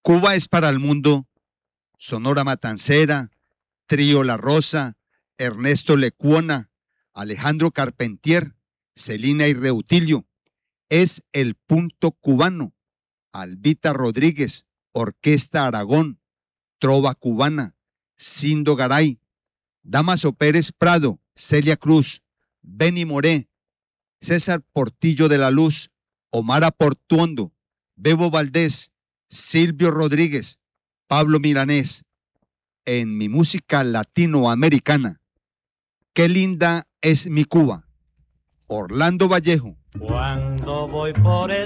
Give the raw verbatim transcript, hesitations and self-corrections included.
Cuba es para el mundo Sonora Matancera, Trío La Rosa, Ernesto Lecuona, Alejandro Carpentier, Celina y Reutilio. Es el punto cubano. Albita Rodríguez, Orquesta Aragón, Trova Cubana, Cindo Garay, Damaso Pérez Prado, Celia Cruz, Benny Moré, César Portillo de la Luz, Omar Aportuondo, Bebo Valdés, Silvio Rodríguez, Pablo Milanés. En mi música latinoamericana, qué linda es mi Cuba. Orlando Vallejo. Cuando voy por